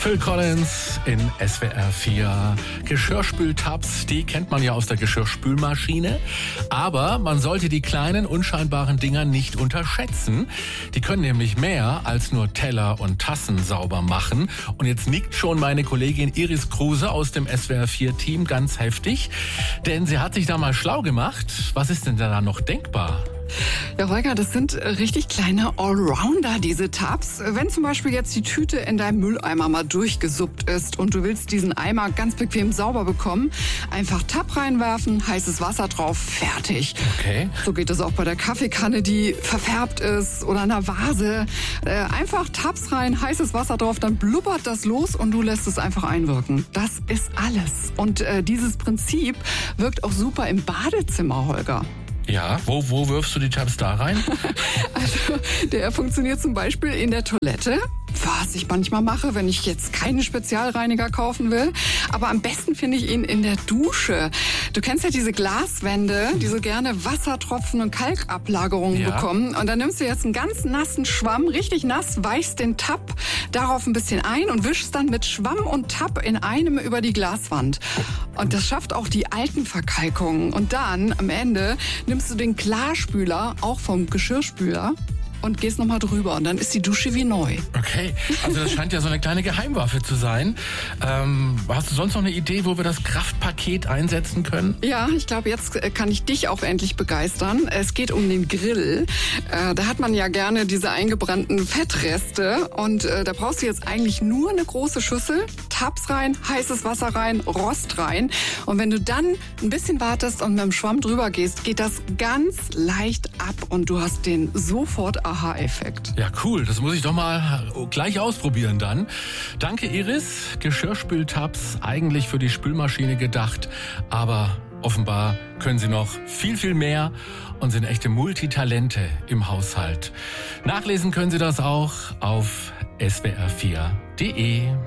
Phil Collins in SWR 4. Geschirrspültabs, die kennt man ja aus der Geschirrspülmaschine. Aber man sollte die kleinen, unscheinbaren Dinger nicht unterschätzen. Die können nämlich mehr als nur Teller und Tassen sauber machen. Und jetzt nickt schon meine Kollegin Iris Kruse aus dem SWR 4-Team ganz heftig. Denn sie hat sich da mal schlau gemacht. Was ist denn da noch denkbar? Ja, Holger, das sind richtig kleine Allrounder, diese Tabs. Wenn zum Beispiel jetzt die Tüte in deinem Mülleimer mal durchgesuppt ist und du willst diesen Eimer ganz bequem sauber bekommen, einfach Tab reinwerfen, heißes Wasser drauf, fertig. Okay. So geht es auch bei der Kaffeekanne, die verfärbt ist, oder einer Vase. Einfach Tabs rein, heißes Wasser drauf, dann blubbert das los und du lässt es einfach einwirken. Das ist alles. Und dieses Prinzip wirkt auch super im Badezimmer, Holger. Ja, wo wirfst du die Tabs da rein? Also, der funktioniert zum Beispiel in der Toilette. Was ich manchmal mache, wenn ich jetzt keinen Spezialreiniger kaufen will. Aber am besten finde ich ihn in der Dusche. Du kennst ja diese Glaswände, die so gerne Wassertropfen und Kalkablagerungen bekommen. Und dann nimmst du jetzt einen ganz nassen Schwamm, richtig nass, weichst den Tab darauf ein bisschen ein und wischst dann mit Schwamm und Tab in einem über die Glaswand. Und das schafft auch die alten Verkalkungen. Und dann am Ende nimmst du den Klarspüler, auch vom Geschirrspüler, und gehst nochmal drüber und dann ist die Dusche wie neu. Okay, also das scheint ja so eine kleine Geheimwaffe zu sein. Hast du sonst noch eine Idee, wo wir das Kraftpaket einsetzen können? Ja, ich glaube, jetzt kann ich dich auch endlich begeistern. Es geht um den Grill. Da hat man ja gerne diese eingebrannten Fettreste und da brauchst du jetzt eigentlich nur eine große Schüssel, Tabs rein, heißes Wasser rein, Rost rein. Und wenn du dann ein bisschen wartest und mit dem Schwamm drüber gehst, geht das ganz leicht ab und du hast den sofort Aha-Effekt. Ja, cool. Das muss ich doch mal gleich ausprobieren dann. Danke, Iris. Geschirrspültabs, eigentlich für die Spülmaschine gedacht, aber offenbar können sie noch viel, viel mehr und sind echte Multitalente im Haushalt. Nachlesen können Sie das auch auf swr4.de.